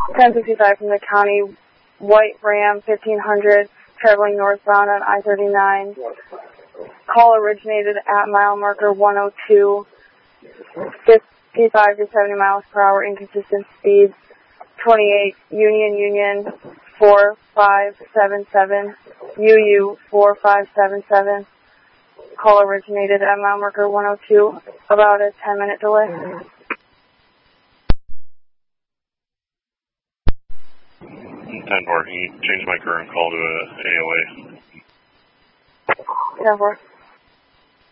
1065 from the county, white Ram 1500 traveling northbound on I-39. Call originated at mile marker 102, 55 to 70 miles per hour, inconsistent speed, 28, Union 4577, UU 4577. Call originated at mile marker 102, about a 10-minute delay. 10-4, can you change my current call to a AOA? 10-4.